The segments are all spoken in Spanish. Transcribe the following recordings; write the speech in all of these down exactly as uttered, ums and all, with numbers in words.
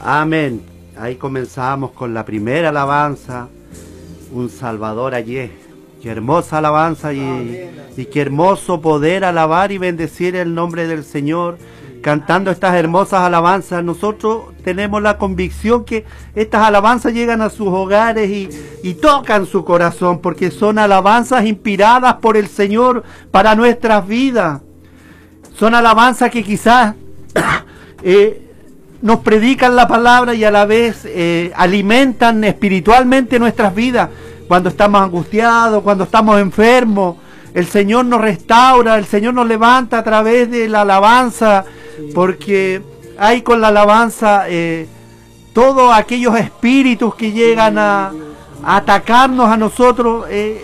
Amén. Ahí comenzamos con la primera alabanza, un Salvador allí. Qué hermosa alabanza y, y qué hermoso poder alabar y bendecir el nombre del Señor, cantando estas hermosas alabanzas. Nosotros tenemos la convicción que estas alabanzas llegan a sus hogares y, y tocan su corazón, porque son alabanzas inspiradas por el Señor para nuestras vidas. Son alabanzas que quizás eh, nos predican la palabra y a la vez eh, alimentan espiritualmente nuestras vidas. Cuando estamos angustiados, cuando estamos enfermos, el Señor nos restaura, el Señor nos levanta a través de la alabanza, porque hay con la alabanza eh, todos aquellos espíritus que llegan a, a atacarnos a nosotros, eh,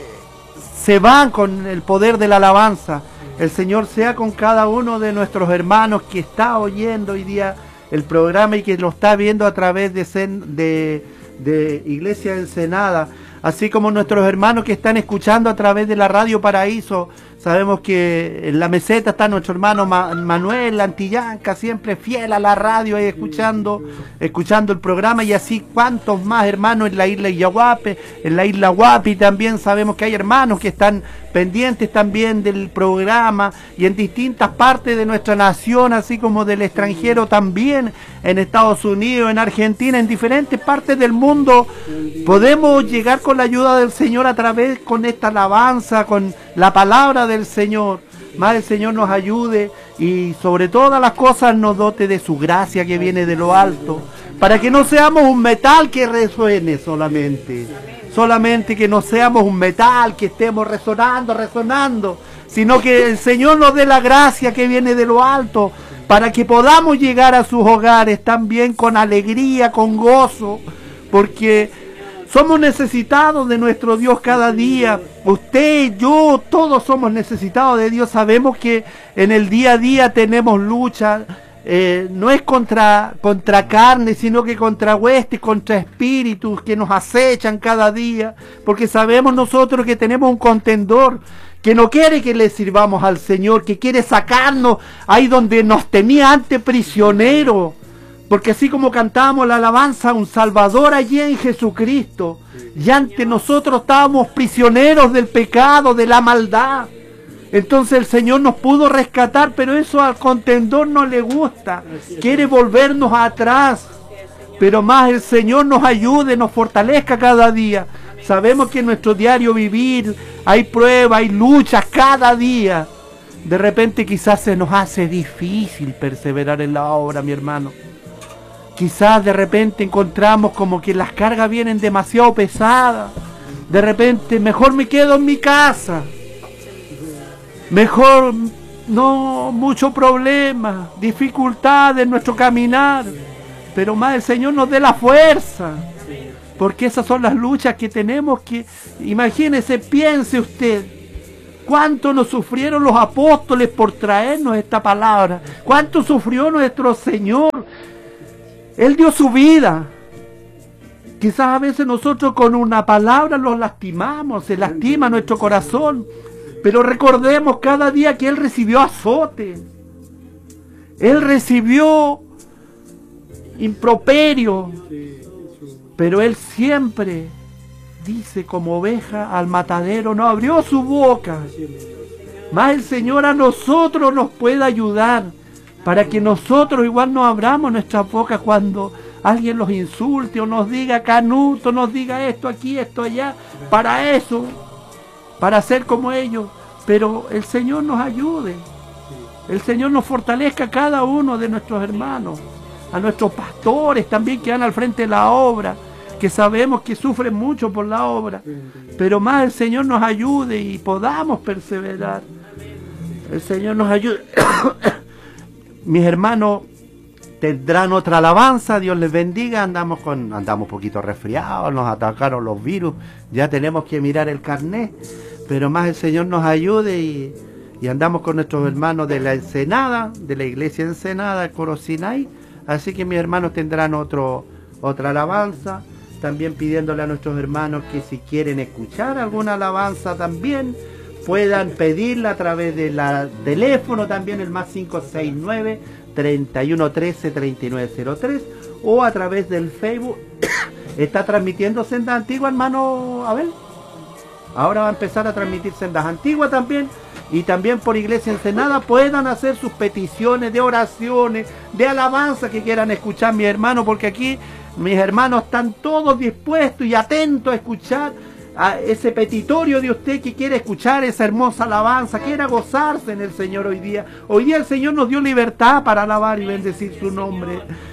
se van con el poder de la alabanza. El Señor sea con cada uno de nuestros hermanos que está oyendo hoy día el programa y que lo está viendo a través de, de, de Iglesia Ensenada, así como nuestros hermanos que están escuchando a través de la Radio Paraíso. Sabemos que en la meseta está nuestro hermano Manuel Antillanca, siempre fiel a la radio, ahí escuchando, escuchando el programa, y así cuantos más hermanos en la isla Iyahuape, en la isla Huapi también sabemos que hay hermanos que están pendientes también del programa, y en distintas partes de nuestra nación, así como del extranjero también, en Estados Unidos, en Argentina, en diferentes partes del mundo. Podemos llegar con la ayuda del Señor a través con esta alabanza, con la palabra del Señor. Más el Señor nos ayude y sobre todas las cosas nos dote de su gracia que viene de lo alto, para que no seamos un metal que resuene solamente, solamente que no seamos un metal que estemos resonando, resonando, sino que el Señor nos dé la gracia que viene de lo alto, para que podamos llegar a sus hogares también con alegría, con gozo, porque somos necesitados de nuestro Dios cada día. Usted, yo, todos somos necesitados de Dios. Sabemos que en el día a día tenemos lucha, eh, no es contra, contra carne, sino que contra huestes, contra espíritus que nos acechan cada día, porque sabemos nosotros que tenemos un contendor que no quiere que le sirvamos al Señor, que quiere sacarnos ahí donde nos tenía antes prisioneros. Porque así como cantamos la alabanza, un Salvador allí en Jesucristo, y ante nosotros estábamos prisioneros del pecado, de la maldad. Entonces el Señor nos pudo rescatar, pero eso al contendor no le gusta, quiere volvernos atrás. Pero más el Señor nos ayude, nos fortalezca cada día. Sabemos que en nuestro diario vivir hay pruebas, hay luchas cada día. De repente quizás se nos hace difícil perseverar en la obra, mi hermano. Quizás de repente encontramos como que las cargas vienen demasiado pesadas. De repente mejor me quedo en mi casa. Mejor no mucho problema, dificultades en nuestro caminar. Pero más el Señor nos dé la fuerza. Porque esas son las luchas que tenemos que... Imagínese, piense usted. ¿Cuánto nos sufrieron los apóstoles por traernos esta palabra? ¿Cuánto sufrió nuestro Señor? Él dio su vida. Quizás a veces nosotros con una palabra los lastimamos, se lastima nuestro corazón, pero recordemos cada día que Él recibió azote, Él recibió improperio, pero Él siempre dice, como oveja al matadero, no abrió su boca. Más el Señor a nosotros nos puede ayudar, para que nosotros igual no abramos nuestras bocas cuando alguien los insulte o nos diga canuto, nos diga esto aquí, esto allá, para eso, para ser como ellos. Pero el Señor nos ayude, el Señor nos fortalezca a cada uno de nuestros hermanos, a nuestros pastores también que van al frente de la obra, que sabemos que sufren mucho por la obra, pero más el Señor nos ayude y podamos perseverar. El Señor nos ayude. Mis hermanos tendrán otra alabanza, Dios les bendiga. Andamos con, andamos un poquito resfriados, nos atacaron los virus, ya tenemos que mirar el carnet, pero más el Señor nos ayude y, y andamos con nuestros hermanos de la Ensenada, de la iglesia Ensenada, el Coro Sinai. Así que mis hermanos tendrán otro, otra alabanza, también pidiéndole a nuestros hermanos que si quieren escuchar alguna alabanza también puedan pedirla a través del teléfono, también el más cinco seis nueve, treinta y uno trece, treinta y nueve cero tres, o a través del Facebook. Está transmitiendo Sendas Antiguas, hermano Abel. Ahora va a empezar a transmitir Sendas Antiguas también. Y también por Iglesia Ensenada puedan hacer sus peticiones de oraciones, de alabanza que quieran escuchar, mis hermanos, porque aquí mis hermanos están todos dispuestos y atentos a escuchar a ese petitorio de usted que quiere escuchar esa hermosa alabanza, quiera gozarse en el Señor hoy día. Hoy día el Señor nos dio libertad para alabar y bendecir su nombre.